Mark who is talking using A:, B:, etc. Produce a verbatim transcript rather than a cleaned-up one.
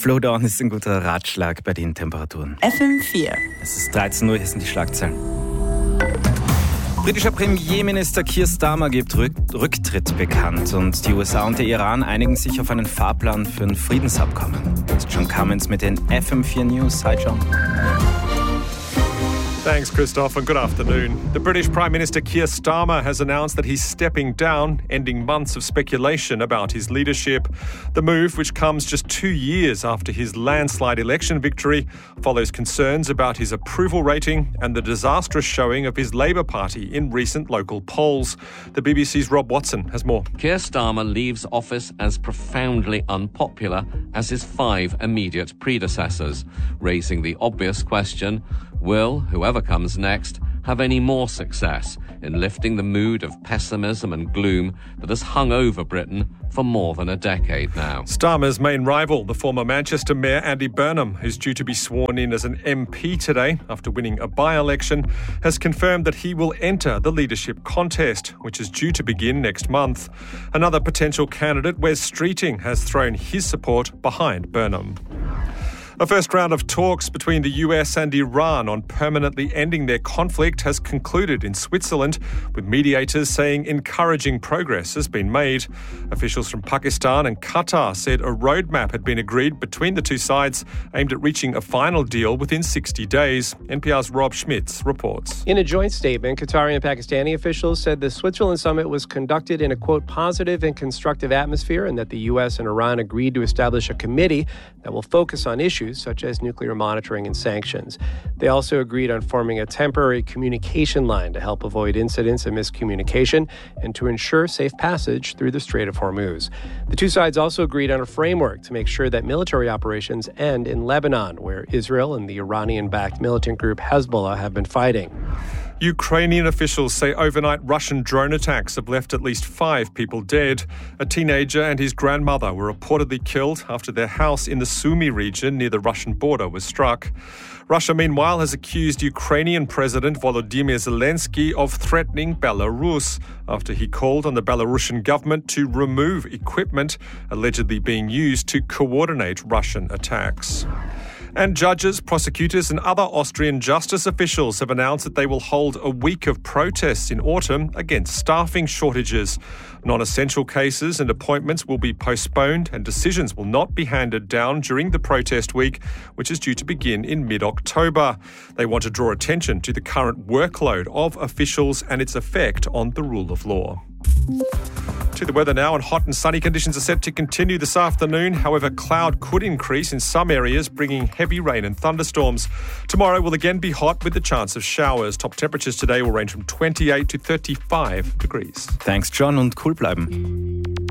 A: Flowdown ist ein guter Ratschlag bei den Temperaturen.
B: F M vier.
A: Es ist dreizehn Uhr, hier sind die Schlagzeilen. Britischer Premierminister Keir Starmer gibt Rück- Rücktritt bekannt und die U S A und der Iran einigen sich auf einen Fahrplan für ein Friedensabkommen. Das ist John Cummins mit den F M vier News. Hi John.
C: Thanks, Christoph, and good afternoon. The British Prime Minister Keir Starmer has announced that he's stepping down, ending months of speculation about his leadership. The move, which comes just two years after his landslide election victory, follows concerns about his approval rating and the disastrous showing of his Labour Party in recent local polls. The B B C's Rob Watson has more.
D: Keir Starmer leaves office as profoundly unpopular as his five immediate predecessors, raising the obvious question, will whoever comes next have any more success in lifting the mood of pessimism and gloom that has hung over Britain for more than a decade now?
C: Starmer's main rival, the former Manchester Mayor Andy Burnham, who's due to be sworn in as an M P today after winning a by-election, has confirmed that he will enter the leadership contest, which is due to begin next month. Another potential candidate, Wes Streeting, has thrown his support behind Burnham. A first round of talks between the U S and Iran on permanently ending their conflict has concluded in Switzerland, with mediators saying encouraging progress has been made. Officials from Pakistan and Qatar said a roadmap had been agreed between the two sides aimed at reaching a final deal within sixty days. N P R's Rob Schmitz reports.
E: In a joint statement, Qatari and Pakistani officials said the Switzerland summit was conducted in a, quote, positive and constructive atmosphere, and that the U S and Iran agreed to establish a committee that will focus on issues such as nuclear monitoring and sanctions. They also agreed on forming a temporary communication line to help avoid incidents and miscommunication and to ensure safe passage through the Strait of Hormuz. The two sides also agreed on a framework to make sure that military operations end in Lebanon, where Israel and the Iranian-backed militant group Hezbollah have been fighting.
C: Ukrainian officials say overnight Russian drone attacks have left at least five people dead. A teenager and his grandmother were reportedly killed after their house in the Sumy region near the Russian border was struck. Russia, meanwhile, has accused Ukrainian President Volodymyr Zelensky of threatening Belarus after he called on the Belarusian government to remove equipment allegedly being used to coordinate Russian attacks. And judges, prosecutors and other Austrian justice officials have announced that they will hold a week of protests in autumn against staffing shortages. Non-essential cases and appointments will be postponed and decisions will not be handed down during the protest week, which is due to begin in mid-October. They want to draw attention to the current workload of officials and its effect on the rule of law. To the weather now, and hot and sunny conditions are set to continue this afternoon. However, cloud could increase in some areas, bringing heavy rain and thunderstorms. Tomorrow will again be hot with the chance of showers. Top temperatures today will range from twenty-eight to thirty-five degrees.
A: Thanks John und cool bleiben.